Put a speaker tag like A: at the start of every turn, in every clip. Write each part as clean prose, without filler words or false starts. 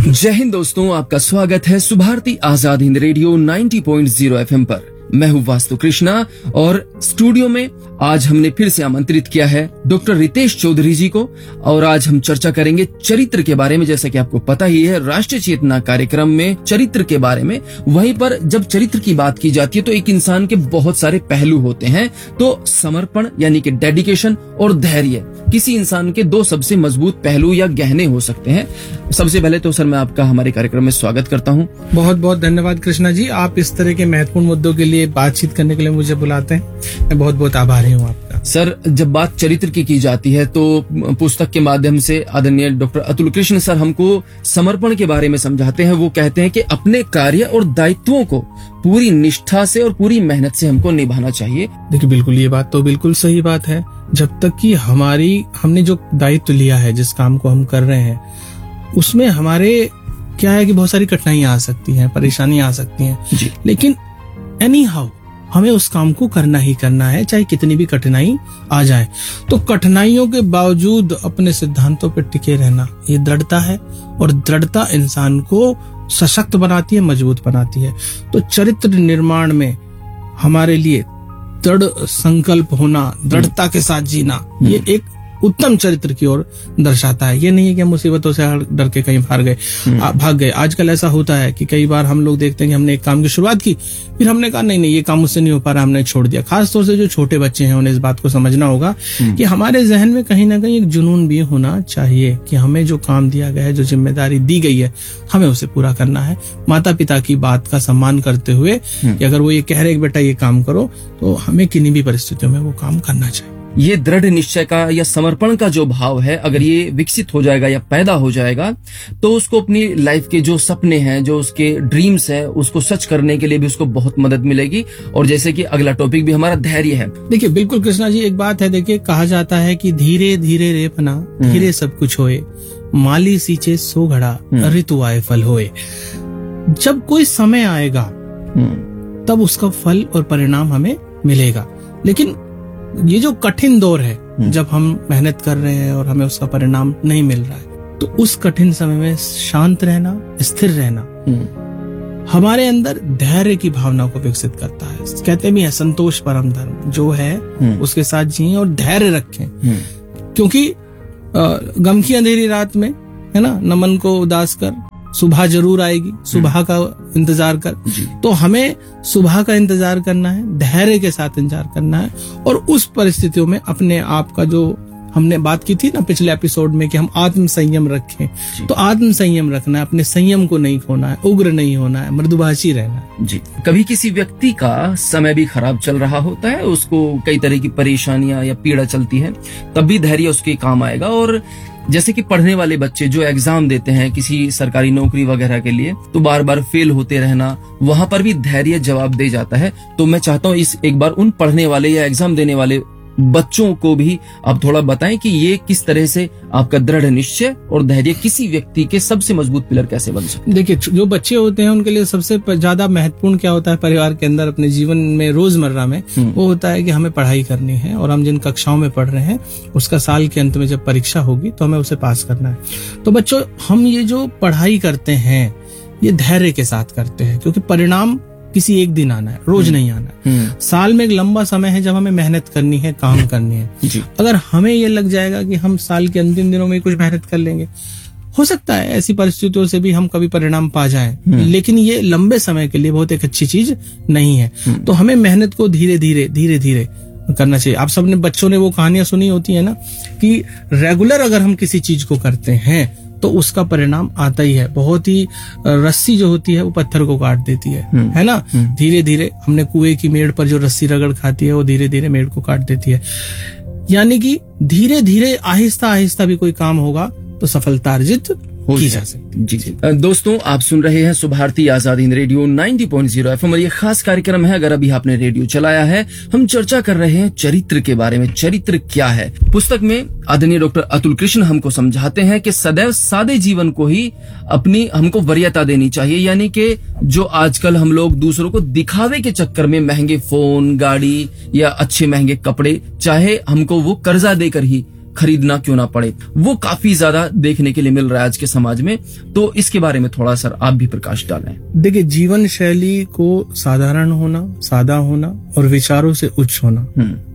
A: जय हिंद दोस्तों, आपका स्वागत है सुभारती आजाद हिंद रेडियो 90.0 FM पर। मैं हूँ वास्तु कृष्णा और स्टूडियो में आज हमने फिर से आमंत्रित किया है डॉक्टर रितेश चौधरी जी को और आज हम चर्चा करेंगे चरित्र के बारे में। जैसा कि आपको पता ही है, राष्ट्रीय चेतना कार्यक्रम में चरित्र के बारे में, वहीं पर जब चरित्र की बात की जाती है तो एक इंसान के बहुत सारे पहलू होते हैं। तो समर्पण यानी कि डेडिकेशन और धैर्य किसी इंसान के दो सबसे मजबूत पहलू या गहने हो सकते हैं। सबसे पहले तो सर मैं आपका हमारे कार्यक्रम में स्वागत करता हूँ।
B: बहुत बहुत धन्यवाद कृष्णा जी, आप इस तरह के महत्वपूर्ण मुद्दों के लिए बातचीत करने के लिए मुझे बुलाते हैं। मैं बहुत बहुत आभारी हूँ आपका।
A: सर, जब बात चरित्र की जाती है तो पुस्तक के माध्यम से आदरणीय डॉक्टर अतुल कृष्ण सर हमको समर्पण के बारे में समझाते हैं। वो कहते हैं कि अपने कार्य और दायित्वों को पूरी निष्ठा से और पूरी मेहनत से हमको निभाना चाहिए।
B: देखिए, बिल्कुल ये बात तो बिल्कुल सही बात है। जब तक कि हमने जो दायित्व लिया है, जिस काम को हम कर रहे हैं, उसमें हमारे क्या है कि बहुत सारी कठिनाइयां आ सकती हैं, परेशानियां आ सकती हैं जी। लेकिन एनी हाउ हमें उस काम को करना ही करना है, चाहे कितनी भी कठिनाई आ जाए। तो कठिनाइयों के बावजूद अपने सिद्धांतों पर टिके रहना, ये दृढ़ता है और दृढ़ता इंसान को सशक्त बनाती है, मजबूत बनाती है। तो चरित्र निर्माण में हमारे लिए दृढ़ संकल्प होना, दृढ़ता के साथ जीना, ये एक उत्तम चरित्र की ओर दर्शाता है। ये नहीं है कि हम मुसीबतों से डर के कहीं भाग गए। आजकल ऐसा होता है कि कई बार हम लोग देखते हैं कि हमने एक काम की शुरुआत की, फिर हमने कहा नहीं ये काम मुझसे नहीं हो पा रहा, हमने छोड़ दिया। खास तौर से जो छोटे बच्चे हैं उन्हें इस बात को समझना होगा कि हमारे जहन में कहीं ना कहीं एक जुनून भी होना चाहिए कि हमें जो काम दिया गया है, जो जिम्मेदारी दी गई है, हमें उसे पूरा करना है। माता पिता की बात का सम्मान करते हुए कि अगर वो ये कह रहे कि बेटा ये काम करो, तो हमें किन्हीं भी परिस्थितियों में वो काम करना चाहिए।
A: ये दृढ़ निश्चय का या समर्पण का जो भाव है, अगर ये विकसित हो जाएगा या पैदा हो जाएगा तो उसको अपनी लाइफ के जो सपने हैं, जो उसके ड्रीम्स हैं, उसको सच करने के लिए भी उसको बहुत मदद मिलेगी। और जैसे कि अगला टॉपिक भी हमारा धैर्य है।
B: देखिए बिल्कुल कृष्णा जी, एक बात है, देखिए कहा जाता है कि धीरे धीरे रेपना, धीरे सब कुछ होए, माली सींचे सो घड़ा, ऋतु आए फल होए। जब कोई समय आएगा तब उसका फल और परिणाम हमें मिलेगा। लेकिन ये जो कठिन दौर है, जब हम मेहनत कर रहे हैं और हमें उसका परिणाम नहीं मिल रहा है, तो उस कठिन समय में शांत रहना, स्थिर रहना हमारे अंदर धैर्य की भावना को विकसित करता है। कहते भी है संतोष परम धर्म, जो है उसके साथ जिए और धैर्य रखें। क्योंकि गम की अंधेरी रात में, है ना, नमन को उदास कर, सुबह जरूर आएगी, सुबह का इंतजार कर। तो हमें सुबह का इंतजार करना है, धैर्य के साथ इंतजार करना है और उस परिस्थितियों में अपने आप का, जो हमने बात की थी ना पिछले एपिसोड में कि हम आत्म संयम रखें, तो आत्म संयम रखना है, अपने संयम को नहीं खोना है, उग्र नहीं होना है, मृदुभाषी रहना है
A: जी। कभी किसी व्यक्ति का समय भी खराब चल रहा होता है, उसको कई तरह की परेशानियां या पीड़ा चलती है, तब भी धैर्य उसके काम आएगा। और जैसे कि पढ़ने वाले बच्चे जो एग्जाम देते हैं किसी सरकारी नौकरी वगैरह के लिए, तो बार बार फेल होते रहना, वहां पर भी धैर्य जवाब दे जाता है। तो मैं चाहता हूँ एक बार उन पढ़ने वाले या एग्जाम देने वाले बच्चों को भी आप थोड़ा बताएं कि ये किस तरह से आपका दृढ़ निश्चय और धैर्य किसी व्यक्ति के सबसे मजबूत पिलर कैसे बन सकते हैं।
B: देखिए, जो बच्चे होते हैं उनके लिए सबसे ज्यादा महत्वपूर्ण क्या होता है परिवार के अंदर, अपने जीवन में, रोजमर्रा में, वो होता है कि हमें पढ़ाई करनी है और हम जिन कक्षाओं में पढ़ रहे हैं उसका साल के अंत में जब परीक्षा होगी तो हमें उसे पास करना है। तो बच्चों, हम ये जो पढ़ाई करते हैं ये धैर्य के साथ करते हैं, क्योंकि परिणाम किसी एक दिन आना है, रोज नहीं आना है। साल में एक लंबा समय है जब हमें मेहनत करनी है, काम करनी है जी। अगर हमें ये लग जाएगा कि हम साल के अंतिम दिनों में कुछ मेहनत कर लेंगे, हो सकता है ऐसी परिस्थितियों से भी हम कभी परिणाम पा जाएं, लेकिन ये लंबे समय के लिए बहुत एक अच्छी चीज नहीं है। तो हमें मेहनत को धीरे धीरे करना चाहिए। आप सबने, बच्चों ने वो कहानियां सुनी होती है ना कि रेगुलर अगर हम किसी चीज को करते हैं तो उसका परिणाम आता ही है। बहुत ही रस्सी जो होती है वो पत्थर को काट देती है ना। धीरे धीरे हमने कुएं की मेड़ पर जो रस्सी रगड़ खाती है वो धीरे धीरे मेड़ को काट देती है। यानी कि धीरे धीरे, आहिस्ता आहिस्ता भी कोई काम होगा तो सफलता अर्जित की जा सकती
A: जी। दोस्तों, आप सुन रहे हैं सुभारती आजाद हिंद रेडियो 90.0 FM और ये खास कार्यक्रम है। अगर अभी आपने रेडियो चलाया है, हम चर्चा कर रहे हैं चरित्र के बारे में। चरित्र क्या है? पुस्तक में आदरणीय डॉक्टर अतुल कृष्ण हमको समझाते हैं कि सदैव सादे जीवन को ही हमको वरीयता देनी चाहिए। यानी कि जो आजकल हम लोग दूसरों को दिखावे के चक्कर में महंगे फोन, गाड़ी या अच्छे महंगे कपड़े, चाहे हमको वो कर्जा देकर ही खरीदना क्यों ना पड़े, वो काफी ज्यादा देखने के लिए मिल रहा है आज के समाज में। तो इसके बारे में थोड़ा सर आप भी प्रकाश डालें।
B: देखिए, जीवन शैली को साधारण होना, सादा होना और विचारों से उच्च होना,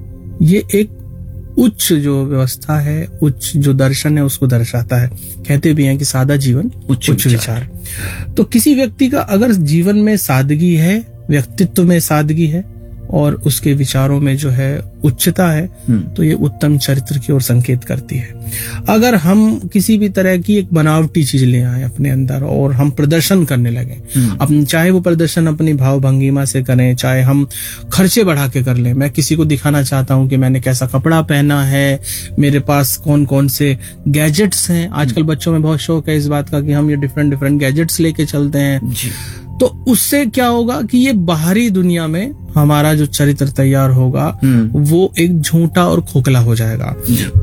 B: ये एक उच्च जो व्यवस्था है, उच्च जो दर्शन है, उसको दर्शाता है। कहते भी हैं कि सादा जीवन उच्च विचार। तो किसी व्यक्ति का अगर जीवन में सादगी है, व्यक्तित्व में सादगी है और उसके विचारों में जो है उच्चता है, तो ये उत्तम चरित्र की ओर संकेत करती है। अगर हम किसी भी तरह की एक बनावटी चीज ले आए अपने अंदर और हम प्रदर्शन करने लगे, अपने चाहे वो प्रदर्शन अपनी भाव भंगिमा से करें, चाहे हम खर्चे बढ़ा के कर लें, मैं किसी को दिखाना चाहता हूं कि मैंने कैसा कपड़ा पहना है, मेरे पास कौन कौन से गैजेट्स हैं। आजकल बच्चों में बहुत शौक है इस बात का कि हम ये डिफरेंट गैजेट्स लेके चलते हैं। तो उससे क्या होगा कि ये बाहरी दुनिया में हमारा जो चरित्र तैयार होगा वो एक झूठा और खोखला हो जाएगा।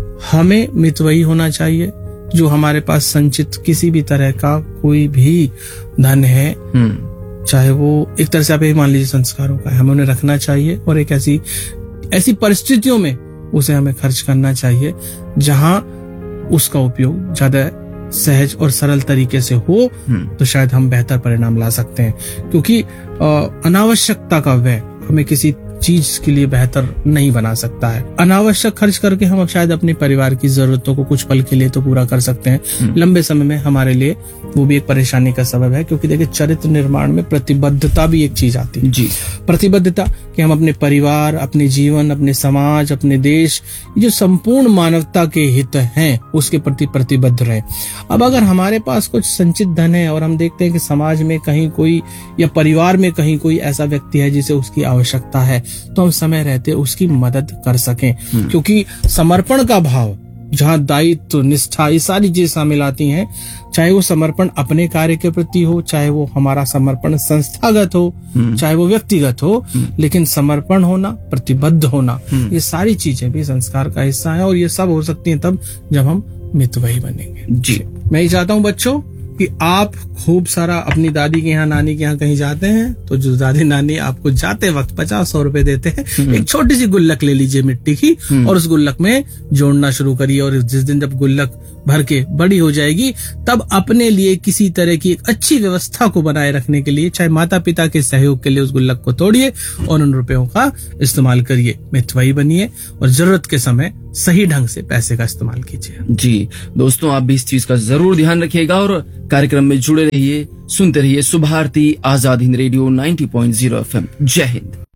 B: हमें मितव्ययी होना चाहिए। जो हमारे पास संचित किसी भी तरह का कोई भी धन है, चाहे वो एक तरह से आप ये मान लीजिए संस्कारों का है, हमें उन्हें रखना चाहिए और एक ऐसी परिस्थितियों में उसे हमें खर्च करना चाहिए जहां उसका उपयोग ज्यादा सहज और सरल तरीके से हो, तो शायद हम बेहतर परिणाम ला सकते हैं। क्योंकि अनावश्यकता का व्यय हमें किसी चीज के लिए बेहतर नहीं बना सकता है। अनावश्यक खर्च करके हम शायद अपने परिवार की जरूरतों को कुछ पल के लिए तो पूरा कर सकते हैं, लंबे समय में हमारे लिए वो भी एक परेशानी का सबब है। क्योंकि देखिए, चरित्र निर्माण में प्रतिबद्धता भी एक चीज आती है जी। प्रतिबद्धता कि हम अपने परिवार, अपने जीवन, अपने समाज, अपने देश, जो संपूर्ण मानवता के हित हैं उसके प्रति प्रतिबद्ध रहे। अब अगर हमारे पास कुछ संचित धन है और हम देखते हैं कि समाज में कहीं कोई या परिवार में कहीं कोई ऐसा व्यक्ति है जिसे उसकी आवश्यकता है, तो हम समय रहते उसकी मदद कर सकें। क्योंकि समर्पण का भाव, जहाँ दायित्व, निष्ठा, ये सारी चीजें शामिल आती हैं, चाहे वो समर्पण अपने कार्य के प्रति हो, चाहे वो हमारा समर्पण संस्थागत हो, चाहे वो व्यक्तिगत हो, लेकिन समर्पण होना, प्रतिबद्ध होना, ये सारी चीजें भी संस्कार का हिस्सा है। और ये सब हो सकती हैं तब जब हम मितव्ययी बनेंगे जी। मैं ये चाहता हूँ बच्चों कि आप खूब सारा अपनी दादी के यहाँ, नानी के यहाँ कहीं जाते हैं तो जो दादी नानी आपको जाते वक्त 50-100 रुपए देते हैं, एक छोटी सी गुल्लक ले लीजिए मिट्टी की और उस गुल्लक में जोड़ना शुरू करिए। और जिस दिन जब गुल्लक भर के बड़ी हो जाएगी, तब अपने लिए किसी तरह की एक अच्छी व्यवस्था को बनाए रखने के लिए, चाहे माता पिता के सहयोग के लिए, उस गुल्लक को तोड़िए और उन रुपयों का इस्तेमाल करिए। मितव्ययी बनिए और जरूरत के समय सही ढंग से पैसे का इस्तेमाल कीजिए
A: जी। दोस्तों, आप भी इस चीज का जरूर ध्यान रखिएगा और कार्यक्रम में जुड़े रहिए, सुनते रहिए सुभारती आजाद हिंद रेडियो 90.0 FM। जय हिंद।